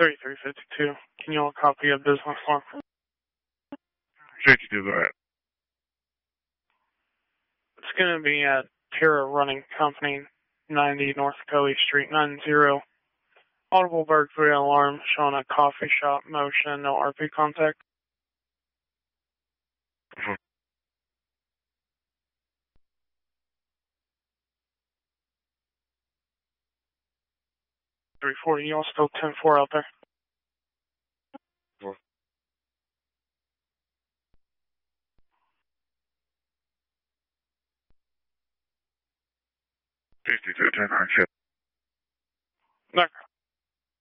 3352. Can you all copy a business form? 52, go ahead. It's going to be at Terra Running Company, 90 North Kelly Street, 90. Audible burglary alarm showing a coffee shop motion, no RP contact. Mhm. 340, y'all still 10-4 out there? 52, 10, 9, 6. Okay.